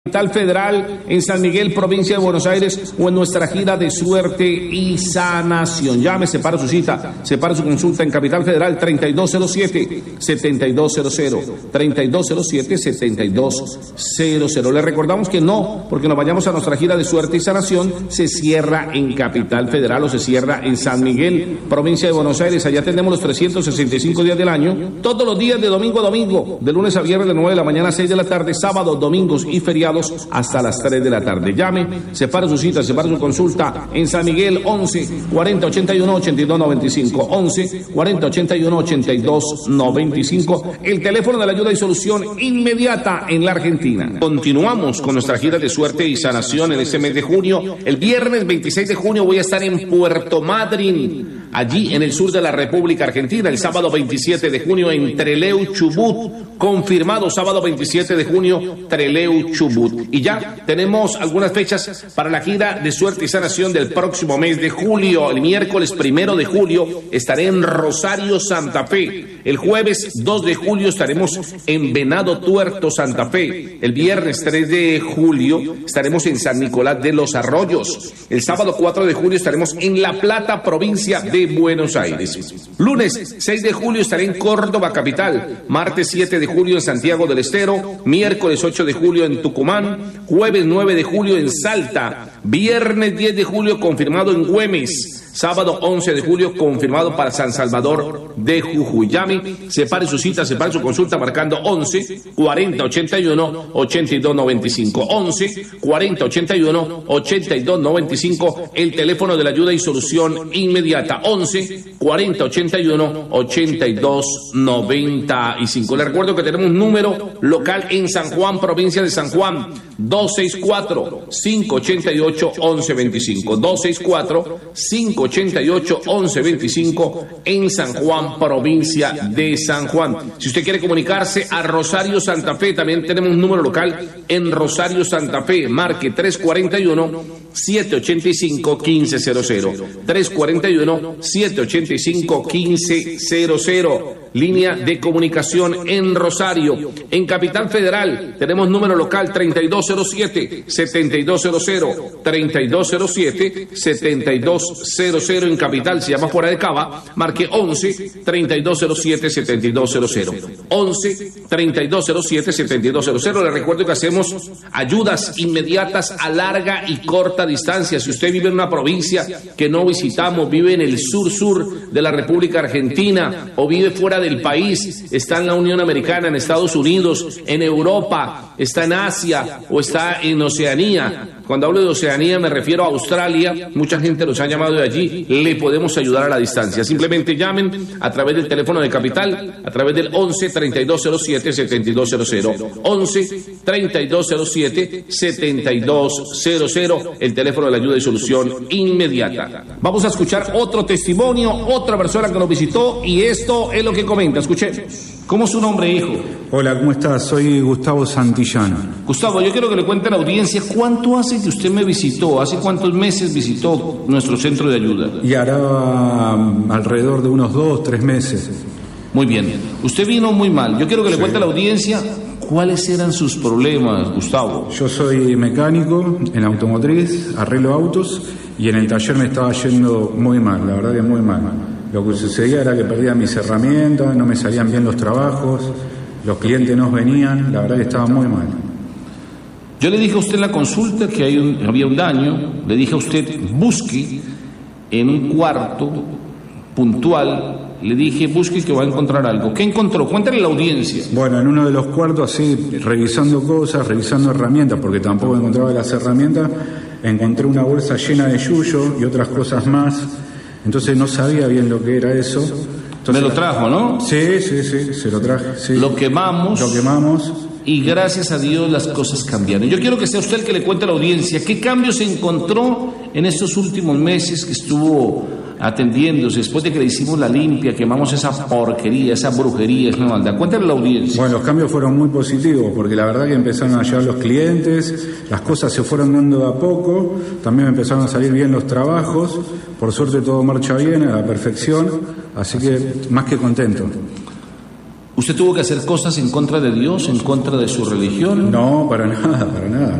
Capital Federal, en San Miguel, provincia de Buenos Aires, o en nuestra gira de suerte y sanación. Llame, separa su cita, separa su consulta en Capital Federal 3207-7200, 3207-7200. Le recordamos que no, porque nos vayamos a nuestra gira de suerte y sanación, se cierra en Capital Federal o se cierra en San Miguel, provincia de Buenos Aires. Allá tenemos los 365 días del año, todos los días de domingo a domingo, de lunes a viernes de 9 de la mañana a 6 de la tarde, sábados, domingos y feriados hasta las 3 de la tarde. Llame, separa su cita, separa su consulta en San Miguel 11 40 81 82 95, 11 40 81 82 95, el teléfono de la ayuda y solución inmediata en la Argentina. Continuamos con nuestra gira de suerte y sanación en este mes de junio. El viernes 26 de junio voy a estar en Puerto Madryn, allí en el sur de la República Argentina. El sábado 27 de junio en Trelew, Chubut, confirmado sábado 27 de junio, Trelew, Chubut. Y ya tenemos algunas fechas para la gira de suerte y sanación del próximo mes de julio. El miércoles 1 de julio estaré en Rosario, Santa Fe. El jueves 2 de julio estaremos en Venado Tuerto, Santa Fe. El viernes 3 de julio estaremos en San Nicolás de los Arroyos. El sábado 4 de julio estaremos en La Plata, provincia de Buenos Aires. Lunes 6 de julio estaré en Córdoba, capital. Martes 7 de julio en Santiago del Estero. Miércoles 8 de julio en Tucumán. Jueves 9 de julio en Salta. Viernes 10 de julio confirmado en Güemes. Sábado 11 de julio confirmado para San Salvador de Jujuy. Llame, separe su cita, separe su consulta marcando 11 40 81 82 95, 11 40 81 82 95, el teléfono de la ayuda y solución inmediata, 11 40 81 82 95. Les recuerdo que tenemos un número local en San Juan, provincia de San Juan, 264-588-1125, 264-588-1125 en San Juan, provincia de San Juan. Si usted quiere comunicarse a Rosario, Santa Fe, también tenemos un número local en Rosario, Santa Fe. Marque 341-785-1500, 341-785-1500. Línea de comunicación en Rosario. En Capital Federal tenemos número local 3207-7200, 3207-7200 en Capital. Si llama fuera de Cava, marque 11-3207-7200, 11-3207-7200. Le recuerdo que hacemos ayudas inmediatas a larga y corta distancia. Si usted vive en una provincia que no visitamos, vive en el sur de la República Argentina o vive fuera del país, está en la Unión Americana, en Estados Unidos, en Europa, está en Asia o está en Oceanía. Cuando hablo de Oceanía me refiero a Australia, mucha gente nos ha llamado de allí, le podemos ayudar a la distancia. Simplemente llamen a través del teléfono de Capital, a través del 11-3207-7200, 11-3207-7200, el teléfono de la ayuda y solución inmediata. Vamos a escuchar otro testimonio, otra persona que nos visitó, y esto es lo que comenta. Escuchemos. ¿Cómo es su nombre, hijo? Hola, ¿cómo estás? Soy Gustavo Santillán. Gustavo, yo quiero que le cuente a la audiencia cuánto hace que usted me visitó, hace cuántos meses visitó nuestro centro de ayuda. Y hará alrededor de unos 2-3 meses. Muy bien. Usted vino muy mal. Yo quiero que le cuente a la audiencia cuáles eran sus problemas, Gustavo. Yo soy mecánico en automotriz, arreglo autos, y en el taller me estaba yendo muy mal, la verdad que muy mal. Lo que sucedía era que perdía mis herramientas, no me salían bien los trabajos, los clientes no venían, la verdad que estaba muy mal. Yo le dije a usted en la consulta que había un daño, le dije a usted busque en un cuarto puntual, le dije busque que va a encontrar algo. ¿Qué encontró? Cuéntale a la audiencia. Bueno, en uno de los cuartos, así, revisando cosas, revisando herramientas, porque tampoco encontraba las herramientas, encontré una bolsa llena de yuyo y otras cosas más. Entonces no sabía bien lo que era eso. Entonces, me lo trajo, ¿no? Sí, se lo traje. Sí. Lo quemamos. Y gracias a Dios las cosas cambiaron. Yo quiero que sea usted el que le cuente a la audiencia qué cambios se encontró en estos últimos meses que estuvo atendiéndose, después de que le hicimos la limpia, quemamos esa porquería, esa brujería, esa maldad. Cuéntale a la audiencia. Bueno, los cambios fueron muy positivos, porque la verdad que empezaron a llegar los clientes, las cosas se fueron dando de a poco, también empezaron a salir bien los trabajos, por suerte todo marcha bien, a la perfección, así que más que contento. ¿Usted tuvo que hacer cosas en contra de Dios, en contra de su religión? No, para nada, para nada.